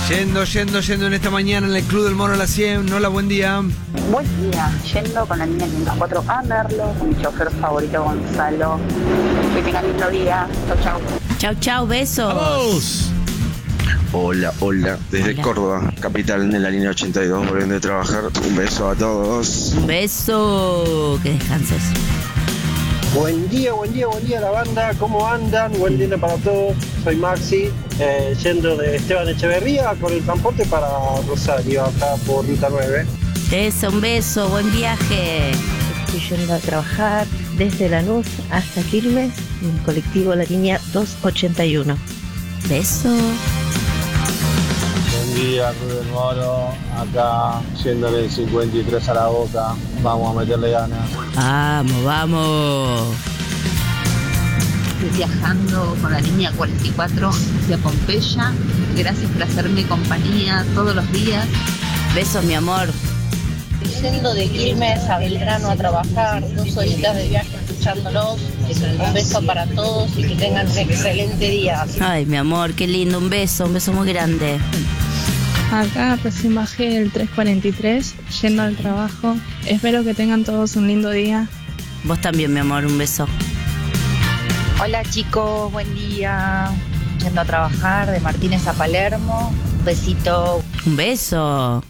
Yendo en esta mañana en el Club del Mono a las 100. Hola, buen día. Buen día, yendo con la línea 504 a Merlo, con mi chofer favorito Gonzalo. Que tengan lindo día. Chau, besos. ¡Vamos! Hola, desde Córdoba, capital, en la línea 82, volviendo de trabajar. Un beso a todos. Un beso, que descanses. Buen día la banda, ¿cómo andan? Buen día para todos, soy Maxi, yendo de Esteban Echeverría con el transporte para Rosario, acá por Ruta 9. Un beso, buen viaje. Estoy yendo a trabajar desde Lanús hasta Quilmes, en el colectivo la línea 281. Beso. Buen día, Club del Moro, acá yendo del 53 a la Boca, vamos a meterle ganas. Vamos. Estoy viajando con la línea 44 hacia Pompeya. Gracias por hacerme compañía todos los días. Besos, mi amor. Yendo de Quilmes a Belgrano a trabajar, 2 horitas de viaje escuchándolos. Un beso para todos y que tengan un excelente día. Ay, mi amor, qué lindo, un beso muy grande. Acá recién bajé el 343, yendo al trabajo. Espero que tengan todos un lindo día. Vos también, mi amor, un beso. Hola chicos, buen día. Yendo a trabajar de Martínez a Palermo. Un besito. Un beso.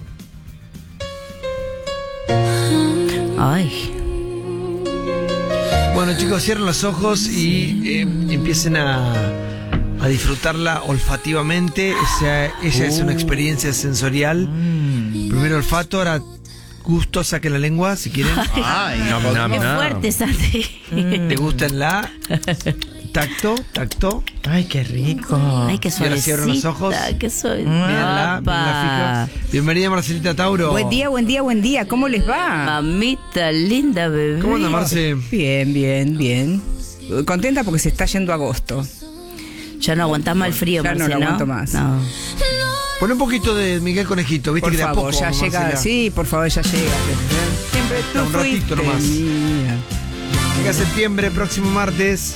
Ay. Bueno, chicos, cierren los ojos y empiecen a disfrutarla olfativamente. Ella es una experiencia sensorial. Primero olfato, ahora gusto, saquen la lengua si quieren. Ay, qué fuerte, Santi. ¿Te gustan la? Tacto. Ay, qué rico. Ay, qué suavecita. Y ahora cierran los ojos. Qué suave. Mírenla fija. Bienvenida, Marcelita Tauro. Buen día. ¿Cómo les va? Mamita linda, bebé. ¿Cómo anda, Marce? Bien. Contenta porque se está yendo agosto. Ya no aguantás más el frío, ya Marce, no lo aguanto más. No. Pon un poquito de Miguel Conejito, viste por que de a favor, poco. Ya llega, Marcela. sí, por favor, ya llega. Siempre tú un ratito fuiste nomás. mía. Llega septiembre, próximo martes.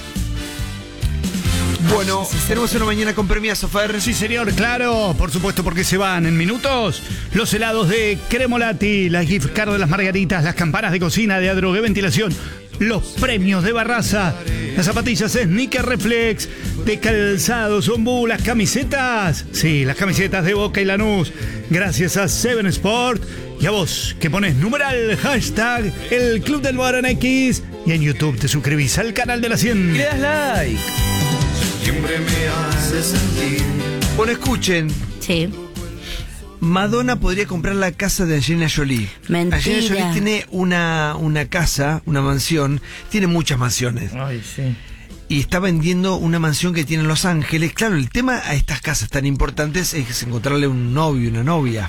Bueno, tenemos una mañana con premiazo, Fer. Sí, señor, claro, por supuesto, porque se van en minutos los helados de Cremolati, las gift card de las margaritas, las campanas de cocina de Adrogué Ventilación, los premios de Barraza, las zapatillas Sneaker Reflex, de Calzados Ombú, las camisetas, sí, las camisetas de Boca y Lanús, gracias a Seven Sport, y a vos que pones numeral hashtag el Club del Moro en X, y en YouTube te suscribís al canal de la 100. Y le das like. Siempre me hace sentir. Bueno, escuchen. Sí. Madonna podría comprar la casa de Angelina Jolie. Mentira. Angelina Jolie tiene una casa, una mansión. Tiene muchas mansiones. Ay, sí. Y está vendiendo una mansión que tiene en Los Ángeles. Claro, el tema a estas casas tan importantes es encontrarle un novio, una novia.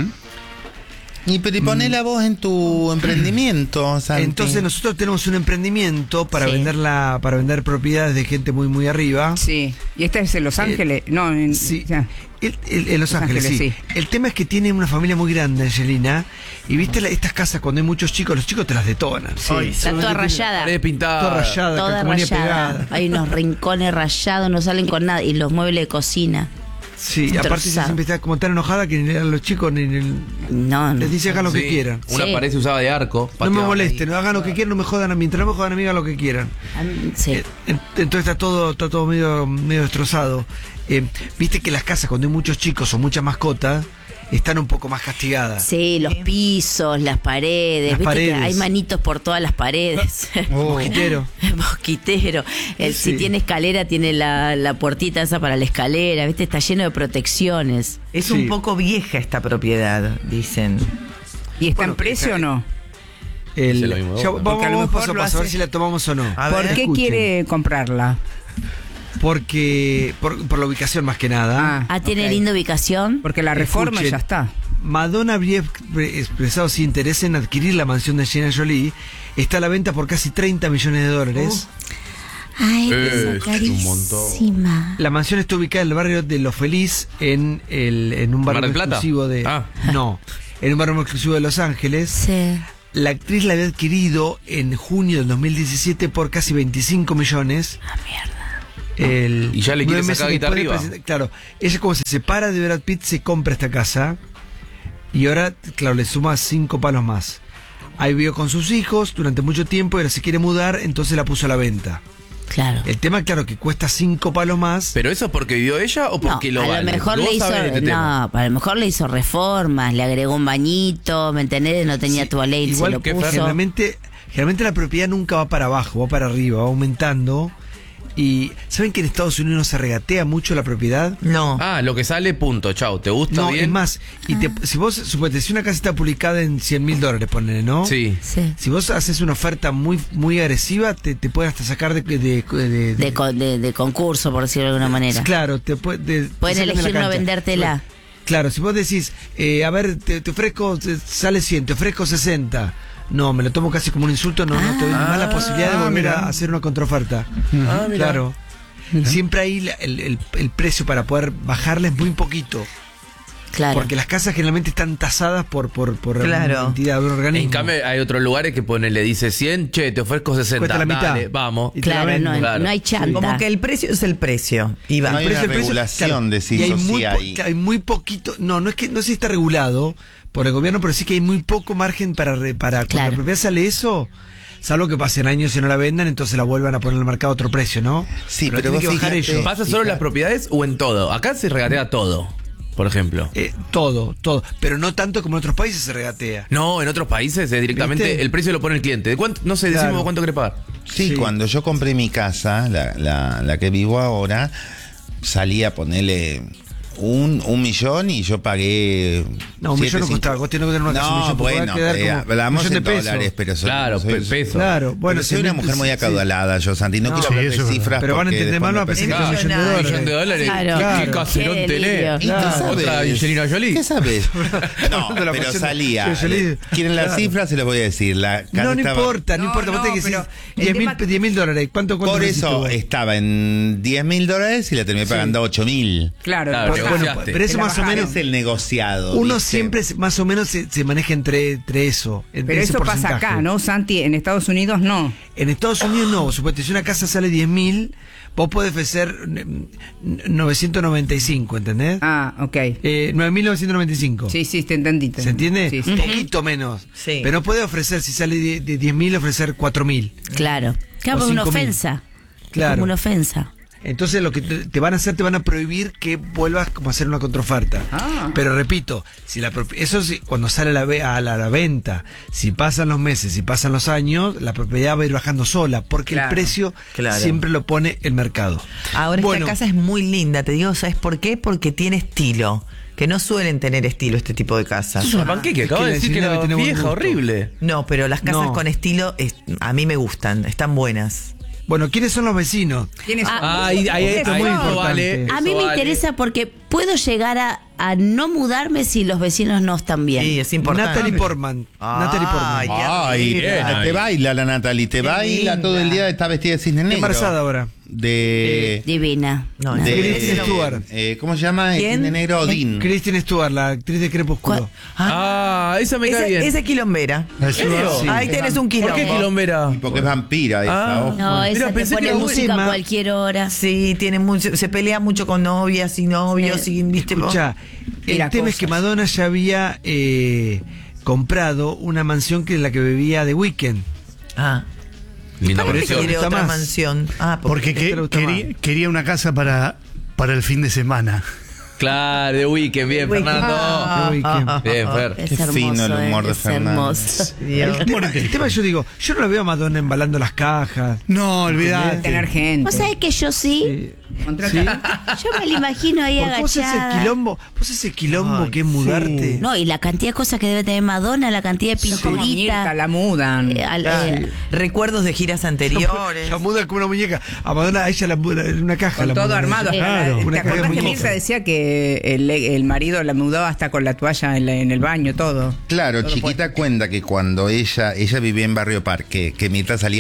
Y ponela vos en tu emprendimiento, Santi. Entonces nosotros tenemos un emprendimiento para vender propiedades de gente muy arriba. Sí. ¿Y esta es en Los Ángeles? Sí. En Los Ángeles, sí. El tema es que tiene una familia muy grande, Angelina. Y viste estas casas cuando hay muchos chicos, los chicos te las detonan. Sí. Está toda rayada. Toda rayada, toda calcomanía rayada. pegada. Hay unos rincones rayados, no salen con nada. Y los muebles de cocina. Sí, aparte ella siempre está como tan enojada que ni a los chicos ni les dice hagan lo que quieran. Una pared se usaba de arco. No me molesten, no hagan lo que quieran, no me jodan a mí, mientras no me jodan a mí, hagan lo que quieran. Sí. Entonces está todo medio destrozado. Viste que las casas cuando hay muchos chicos o muchas mascotas están un poco más castigadas. Sí, los pisos, las paredes. ¿Viste que hay manitos por todas las paredes? Mosquitero. Mosquitero. Si tiene escalera, tiene la puertita esa para la escalera. ¿Viste? Está lleno de protecciones. Es un poco vieja esta propiedad, dicen. ¿Y está en precio o no? Vamos paso a paso, a ver si la tomamos o no. ¿Por qué quiere comprarla? Porque por la ubicación más que nada. Tiene linda ubicación. Porque la reforma ya está. Madonna habría expresado su interés en adquirir la mansión de Angelina Jolie. Está a la venta por casi $30 millones. Ay, es carísima. La mansión está ubicada en el barrio de Lo Feliz, en un barrio exclusivo de... No, en un barrio muy exclusivo de Los Ángeles. Sí. La actriz la había adquirido en junio del 2017 por casi $25 millones. Mierda. Y ya le quiere sacar guita arriba. Claro, ella como se separa de Brad Pitt, se compra esta casa y ahora, claro, le suma 5 palos más. Ahí vivió con sus hijos durante mucho tiempo y ahora se quiere mudar, entonces la puso a la venta. Claro. El tema, claro, que cuesta 5 palos más. ¿Pero eso es porque vivió ella o porque lo vale? A lo mejor le hizo, a lo mejor le hizo reformas, le agregó un bañito, ¿me entendés? No tenía toalete, igual se lo que puso. Generalmente la propiedad nunca va para abajo, va para arriba, va aumentando. Y ¿saben que en Estados Unidos no se regatea mucho la propiedad? No. Lo que sale, punto, chau, ¿te gusta? No, bien? es más, si vos, suponete, si una casa está publicada en $100,000, ponele, ¿no? Sí. Si vos haces una oferta muy muy agresiva, te pueden hasta sacar de concurso, por decirlo de alguna manera. Claro, pueden elegir no vendértela. Claro, si vos decís, a ver, te ofrezco, sale 100, te ofrezco 60. No, me lo tomo casi como un insulto, no te doy más la posibilidad de volver a hacer una contraoferta. Claro. Siempre ahí el precio para poder bajarla es muy poquito. Claro. Porque las casas generalmente están tasadas por claro. entidad de un organismo. En cambio, hay otros lugares que le dice 100, che, te ofrezco 60. Cuesta la mitad. Dale, vamos. Claro, no hay chanta. Como que el precio es el precio. Y no hay una regulación de si hay muy poquito. No es que no sé si está regulado por el gobierno, pero sí que hay muy poco margen para cuando la propiedad sale eso. Salvo que pasen años y no la vendan, entonces la vuelvan a poner en el mercado a otro precio, ¿no? Sí, pero vos que bajar ellos. ¿Pasa solo en las propiedades o en todo? Acá se regatea todo, por ejemplo. Todo. Pero no tanto como en otros países se regatea. No, en otros países directamente ¿viste? El precio lo pone el cliente. ¿De cuánto? No sé, decimos cuánto quiere pagar. Sí, cuando yo compré mi casa, la que vivo ahora, salía, ponerle un millón y yo pagué. No, un millón no costaba. Vos tenés que tener una casa. No, bueno, hablamos en dólares, pero pesos. Claro, bueno, soy una mujer muy acaudalada, yo, Santi. No quiero hablar de cifras. Pero van a entender mal, a pensar que es $1 millón de dólares. ¿Qué caserón tenés? ¿Otra Angelina Jolie? ¿Qué sabes? No, pero salía. ¿Quieren las cifras? Se los voy a decir. No importa. Vos tenés que decir $10,000. ¿Cuánto por eso estaba en $10,000 y la terminé pagando $8,000. Claro. Bueno, pero eso más o menos es el negociado. Uno siempre más o menos se maneja entre eso. Pero eso pasa acá, ¿no, Santi? En Estados Unidos no. En Estados Unidos no. Supuestamente, si una casa sale 10,000, vos podés ofrecer 995, ¿entendés? Ok. 9.995. Sí, te entendí. ¿Se entiende? Sí. Un poquito menos. Sí. Pero no podés ofrecer, si sale de 10,000, ofrecer 4,000. Claro. Claro, una ofensa. Claro. Como una ofensa. Entonces lo que te van a hacer, te van a prohibir que vuelvas como a hacer una contraoferta. Pero repito, eso sí, cuando sale a la venta, si pasan los meses, si pasan los años, la propiedad va a ir bajando sola, porque el precio siempre lo pone el mercado. Ahora esta casa es muy linda, te digo, ¿sabes por qué? Porque tiene estilo. Que no suelen tener estilo este tipo de casas. Es una panqueque, acabo de decir que era vieja, horrible. No, pero las casas con estilo a mí me gustan, están buenas. Bueno, ¿quiénes son los vecinos? ¿Quiénes son? Esto es muy importante. A mí me interesa porque puedo llegar a no mudarme si los vecinos no están bien. Sí, es importante. Natalie Portman. Te baila la Natalie, te baila todo el día, está vestida de cisne negro. Embarazada ahora. Divina. De Kristen Stewart. ¿Cómo se llama? El cisne negro Odín. Kristen Stewart, la actriz de Crepúsculo. Esa me cae bien. Esa es quilombera. Sí. Ahí tenés un quilombo. ¿Por qué quilombera? Porque es vampira esa. No, esa te pone música a cualquier hora. Sí, tiene mucho, se pelea mucho con novias y novios y viste. Escuchá, el tema es que Madonna ya había comprado una mansión que es la que vivía The Weeknd. Linda ¿Por qué quiere otra mansión? Porque quería una casa para el fin de semana. Claro, The Weeknd, bien, Fernando. Bien, Fer. Es Qué hermoso, fino el humor de Fernando. El tema, yo digo, yo no la veo a Madonna embalando las cajas. No, olvidate. Tener gente. ¿Vos sabés que yo sí? ¿Sí? Yo me la imagino ahí agachada. Vos ese quilombo que es mudarte. No, y la cantidad de cosas que debe tener Madonna, la cantidad de pinturitas. La mudan. Recuerdos de giras anteriores. La muda como una muñeca. A Madonna, a ella la muda en una caja. Con todo armado. Claro. ¿Te acordás que Mirta decía que el marido la mudaba hasta con la toalla en el baño, todo? Claro, todo Chiquita cuenta que cuando ella vivía en Barrio Parque, que Mirta salía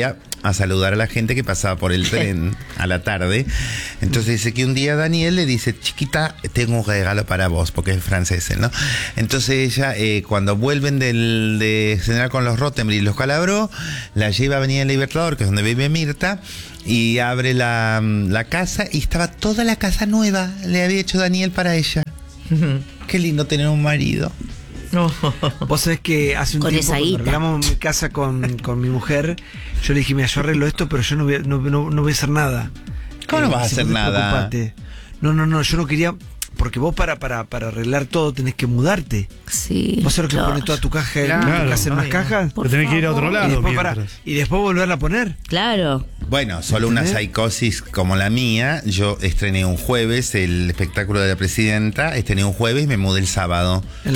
a saludar a la gente que pasaba por el tren a la tarde. Entonces dice que un día Daniel le dice, chiquita, tengo un regalo para vos, porque es francés, ¿no? Entonces ella, cuando vuelven de cenar con los Rottenberg y los Calabró, la lleva a Avenida Libertador, que es donde vive Mirta, y abre la casa y estaba toda la casa nueva. Le había hecho Daniel para ella. Qué lindo tener un marido. Vos sabés que hace un tiempo cuando arreglamos mi casa con mi mujer, yo le dije, mira, yo arreglo esto, pero yo no voy a hacer nada. ¿Cómo no vas a hacer nada? No, yo no quería... Porque vos para arreglar todo tenés que mudarte. Sí. Vos sabés lo que pones toda tu caja, tu casa en más cajas. Pero tenés que ir a otro lado. Y después volverla a poner. Claro. Bueno, solo una psicosis como la mía. Yo estrené un jueves el espectáculo de la presidenta. Estrené un jueves y me mudé el sábado.